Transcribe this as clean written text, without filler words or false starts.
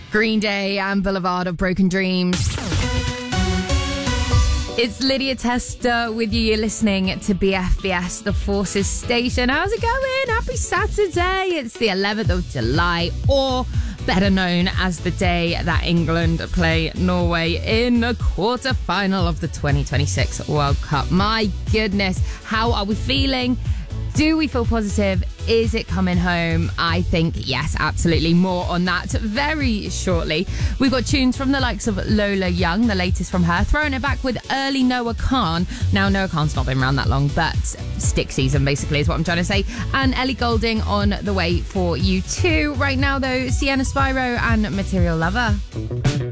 Green Day and Boulevard of Broken Dreams. It's Lydia Tester with you. You're listening to BFBS, the Forces Station. How's it going? Happy Saturday. It's the 11th of July, or better known as the day that England play Norway in the quarter-final of the 2026 World Cup. My goodness, how are we feeling? Do we feel positive? Is it coming home? I think yes, absolutely. More on that very shortly. We've got tunes from the likes of Lola Young, the latest from her, throwing it back with early Noah Khan. Now, Noah Khan's not been around that long, but stick season basically is what I'm trying to say. And Ellie Goulding on the way for you too. Right now though, Sienna Spyro and Material Lover.